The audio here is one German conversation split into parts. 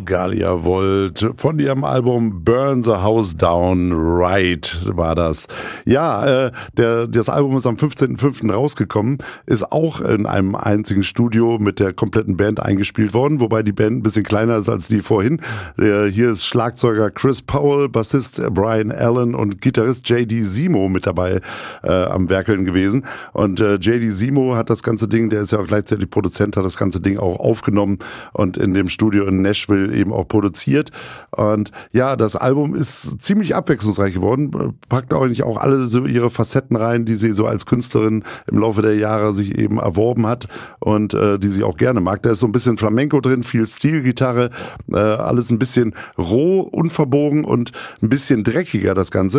Galia Volt von ihrem Album Burn the House Down Right war das. Ja, das Album ist am 15.05. rausgekommen, ist auch in einem einzigen Studio mit der kompletten Band eingespielt worden, wobei die Band ein bisschen kleiner ist als die vorhin. Hier ist Schlagzeuger Chris Powell, Bassist Brian Allen und Gitarrist J.D. Simo mit dabei am Werkeln gewesen. Und J.D. Simo hat das ganze Ding, der ist ja auch gleichzeitig Produzent, hat das ganze Ding auch aufgenommen und in dem Studio in Nashville eben auch produziert. Und ja, das Album ist ziemlich abwechslungsreich geworden, packt eigentlich auch alle so ihre Facetten rein, die sie so als Künstlerin im Laufe der Jahre sich eben erworben hat und die sie auch gerne mag. Da ist so ein bisschen Flamenco drin, viel Stilgitarre, alles ein bisschen roh, unverbogen und ein bisschen dreckiger das Ganze.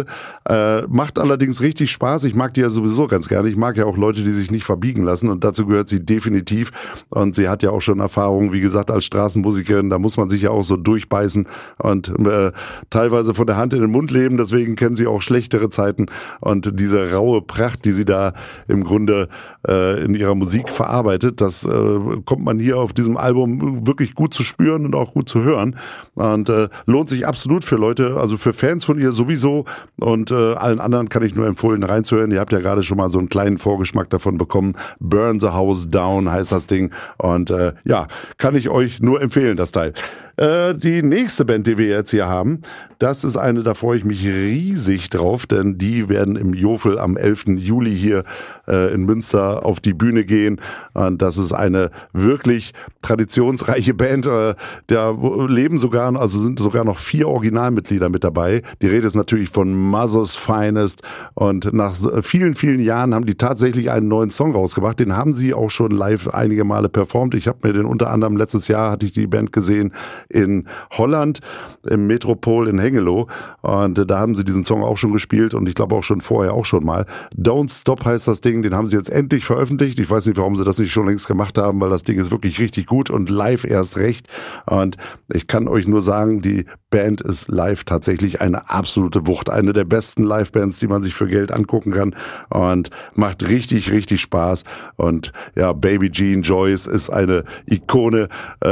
Macht allerdings richtig Spaß. Ich mag die ja sowieso ganz gerne. Ich mag ja auch Leute, die sich nicht verbiegen lassen und dazu gehört sie definitiv. Und sie hat ja auch schon Erfahrung, wie gesagt, als Straßenmusikerin. Da muss man sich ja auch so durchbeißen und teilweise von der Hand in den Mund leben. Deswegen kennen sie auch schlechtere Zeiten. Und diese raue Pracht, die sie da im Grunde in ihrer Musik verarbeitet, das kommt man hier auf diesem Album wirklich gut zu spüren und auch gut zu hören. Und lohnt sich absolut für Leute, also für Fans von ihr sowieso. Und allen anderen kann ich nur empfehlen, reinzuhören. Ihr habt ja gerade schon mal so einen kleinen Vorgeschmack davon bekommen. Burn the House Down heißt das Ding. Und ja, kann ich euch nur empfehlen, das Teil. Die nächste Band, die wir jetzt hier haben, das ist eine, da freue ich mich riesig drauf, denn die werden im Jofel am 11. Juli hier in Münster auf die Bühne gehen. Und das ist eine wirklich traditionsreiche Band. Da leben sogar, also sind sogar noch 4 Originalmitglieder mit dabei. Die Rede ist natürlich von Mother's Finest. Und nach vielen, vielen Jahren haben die tatsächlich einen neuen Song rausgebracht. Den haben sie auch schon live einige Male performt. Ich habe mir den unter anderem letztes Jahr hatte ich die Band gesehen in Holland, im Metropol in Hengelo. Und da haben sie diesen Song auch schon gespielt und ich glaube auch schon vorher auch schon mal. Don't Stop heißt das Ding, den haben sie jetzt endlich veröffentlicht. Ich weiß nicht, warum sie das nicht schon längst gemacht haben, weil das Ding ist wirklich richtig gut und live erst recht. Und ich kann euch nur sagen, die Band ist live tatsächlich eine absolute Wucht. Eine der besten Live-Bands, die man sich für Geld angucken kann und macht richtig, richtig Spaß. Und ja, Baby Jean Joyce ist eine Ikone,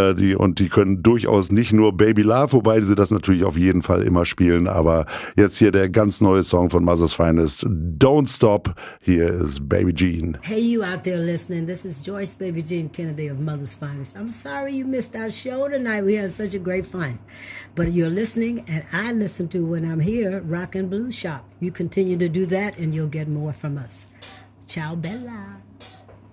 die können durchaus nicht nur Baby Love, wobei sie das natürlich auf jeden Fall immer spielen, aber jetzt hier der ganz neue Song von Mother's Finest, Don't Stop, hier ist Baby Jean. Hey you out there listening, this is Joyce Baby Jean Kennedy of Mother's Finest. I'm sorry you missed our show tonight, we had such a great fun. But you're listening and I listen to when I'm here, Rock and Blues Shop. You continue to do that and you'll get more from us. Ciao Bella.